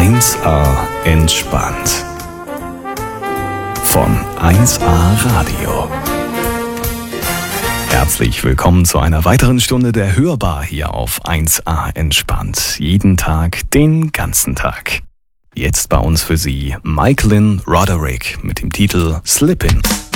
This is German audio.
1A entspannt. Von 1A Radio. Herzlich willkommen zu einer weiteren Stunde der Hörbar hier auf 1A entspannt. Jeden Tag, den ganzen Tag. Jetzt bei uns für Sie Mike Lynn Roderick mit dem Titel Slippin'.